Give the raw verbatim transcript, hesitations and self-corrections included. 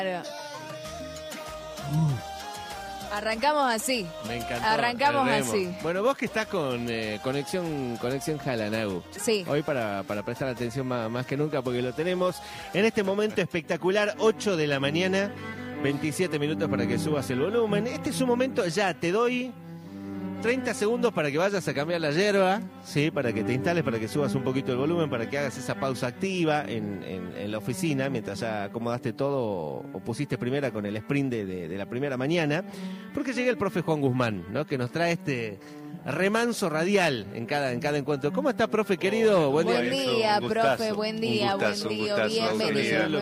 Claro. Arrancamos así. Me encantó. Arrancamos así. Bueno, vos que estás con eh, conexión conexión Jalanagu. Sí. Hoy para, para prestar atención más, más que nunca porque lo tenemos en este momento espectacular, ocho de la mañana, veintisiete minutos para que subas el volumen. Este es un momento, ya te doy treinta segundos para que vayas a cambiar la yerba, ¿sí? Para que te instales, para que subas un poquito el volumen, para que hagas esa pausa activa en, en, en la oficina, mientras ya acomodaste todo o, o pusiste primera con el sprint de, de, de la primera mañana, porque llega el profe Juan Guzmán, ¿no? Que nos trae este remanso radial en cada, en cada encuentro. ¿Cómo está, profe querido? Buen día. Buen día, Un profe, gustazo, buen un día, gustazo, buen un día, gustazo. bienvenido.